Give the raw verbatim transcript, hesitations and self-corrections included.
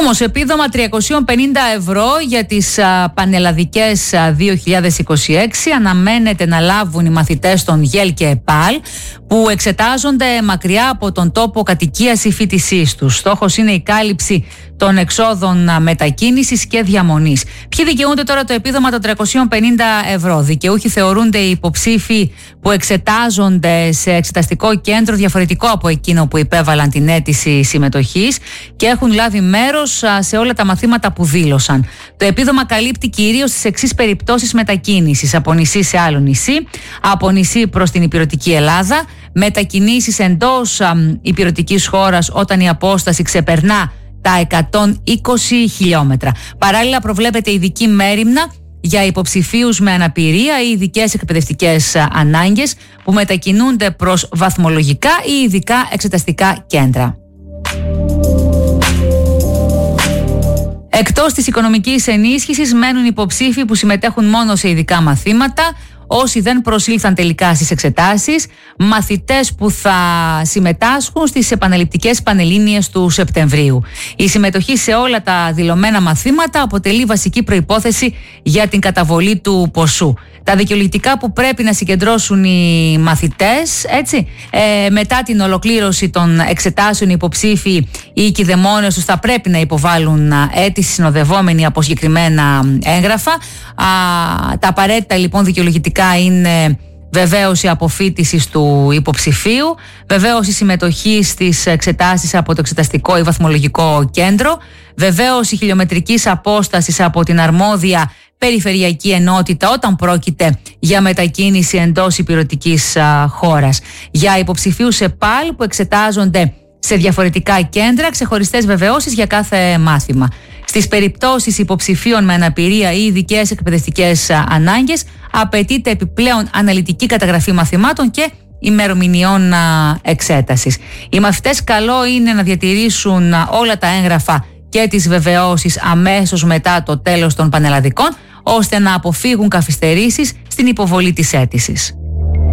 Όμως, επίδομα τριακόσια πενήντα ευρώ για τις α, πανελλαδικές α, δύο χιλιάδες είκοσι έξι αναμένεται να λάβουν οι μαθητές των ΓΕΛ και ΕΠΑΛ που εξετάζονται μακριά από τον τόπο κατοικίας ή φοιτησής τους. Στόχος είναι η κάλυψη των εξόδων μετακίνησης και διαμονής. Ποιοι δικαιούνται τώρα το επίδομα των τριακόσια πενήντα ευρώ? Δικαιούχοι θεωρούνται οι υποψήφοι που εξετάζονται σε εξεταστικό κέντρο διαφορετικό από εκείνο που υπέβαλαν την αίτηση συμμετοχής και έχουν λάβει μέρος σε όλα τα μαθήματα που δήλωσαν. Το επίδομα καλύπτει κυρίως τις εξής περιπτώσεις μετακίνησης: από νησί σε άλλο νησί, από νησί προς την υπηρετική Ελλάδα, μετακινήσεις εντός υπηρετικής χώρας όταν η απόσταση ξεπερνά τα εκατόν είκοσι χιλιόμετρα. Παράλληλα, προβλέπεται ειδική μέριμνα για υποψηφίους με αναπηρία ή ειδικές εκπαιδευτικές ανάγκες που μετακινούνται προς βαθμολογικά ή ειδικά εξεταστικά κέντρα. Εκτός της οικονομικής ενίσχυσης μένουν υποψήφοι που συμμετέχουν μόνο σε ειδικά μαθήματα, όσοι δεν προσήλθαν τελικά στις εξετάσεις, μαθητές που θα συμμετάσχουν στις επαναληπτικές πανελλήνιες του Σεπτεμβρίου. Η συμμετοχή σε όλα τα δηλωμένα μαθήματα αποτελεί βασική προϋπόθεση για την καταβολή του ποσού. Τα δικαιολογητικά που πρέπει να συγκεντρώσουν οι μαθητές, έτσι, ε, μετά την ολοκλήρωση των εξετάσεων, οι υποψήφοι ή οι κηδεμόνες τους θα πρέπει να υποβάλουν αίτηση συνοδευόμενη από συγκεκριμένα έγγραφα. Α, τα απαραίτητα λοιπόν δικαιολογητικά είναι βεβαίωση αποφοίτησης του υποψηφίου, βεβαίωση συμμετοχής στις εξετάσεις από το εξεταστικό ή βαθμολογικό κέντρο, βεβαίωση χιλιομετρικής απόστασης από την αρμόδια περιφερειακή ενότητα όταν πρόκειται για μετακίνηση εντός υπηρετικής α, χώρας. Για υποψηφίους ΕΠΑΛ που εξετάζονται σε διαφορετικά κέντρα, ξεχωριστές βεβαιώσεις για κάθε μάθημα. Στις περιπτώσεις υποψηφίων με αναπηρία ή ειδικές εκπαιδευτικές ανάγκες, απαιτείται επιπλέον αναλυτική καταγραφή μαθημάτων και ημερομηνιών εξέτασης. Οι μαθητές καλό είναι να διατηρήσουν όλα τα έγγραφα και τις βεβαιώσεις αμέσως μετά το τέλος των πανελλαδικών, ώστε να αποφύγουν καθυστερήσεις στην υποβολή της αίτησης.